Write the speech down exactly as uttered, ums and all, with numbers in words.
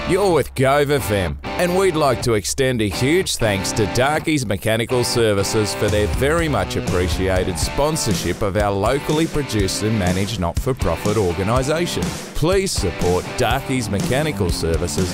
You're with Gove F M, and we'd like to extend a huge thanks to Darky's Mechanical Services for their very much appreciated sponsorship of our locally produced and managed not-for-profit organisation. Please support Darky's Mechanical Services